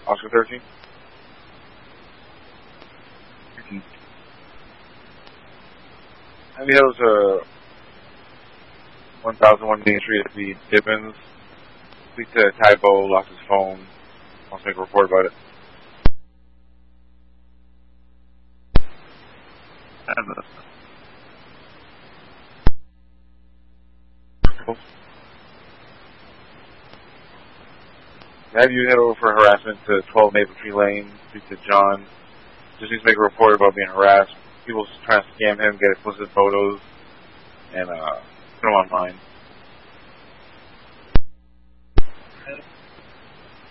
Oscar 13. Heavy Hills 1001 Main Street at the Dibbins. Speak to Tybo, lost his phone. Wants to make a report about it. Have you head over for harassment to 12 Maple Tree Lane? Speak to John. Just needs to make a report about being harassed. People trying to scam him, get explicit photos, and put them online.